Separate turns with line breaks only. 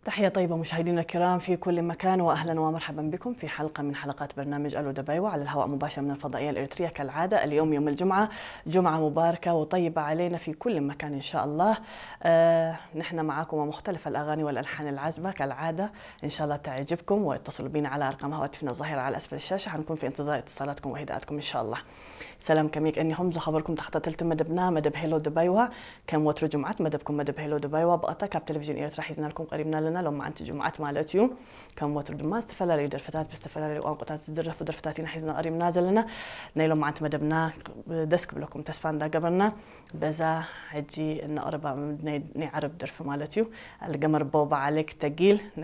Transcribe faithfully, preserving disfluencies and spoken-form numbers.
تحية طيبة مشاهدينا الكرام في كل مكان، وأهلا ومرحبا بكم في حلقة من حلقات برنامج ألو دبيوة على الهواء مباشرة من الفضائية الإريترية كالعادة. اليوم يوم الجمعة، جمعة مباركة وطيبة علينا في كل مكان إن شاء الله. آه نحن معاكم ومختلف الأغاني والألحان العذبة كالعادة، إن شاء الله تعجبكم، واتصلوا بنا على أرقام هواتفنا الظاهرة على أسفل الشاشة. حنكون في انتظار اتصالاتكم وهداءاتكم إن شاء الله. سلام كميك أني همزة خبركم تحت تلت مدبنا مدب هيلو دبيوة كم وتر جمعة مدبكم مدب هيلو دبيوة بقطة كاب تلفزيون إيرت راح يزنا لكم قريبنا لنا لما أنت جمعة مالتيو كم وتر دما استفلا لي درفتات بستفلا لي وأن قطعات زدرف ودرفتاتين حيزنا قريب نازل لنا نيلو ما أنت مدبنا دسك بلكم تسفان دا قبلنا بزا حجي إن قربا نعرب درف مالتيو القمر بوبا عليك تقيل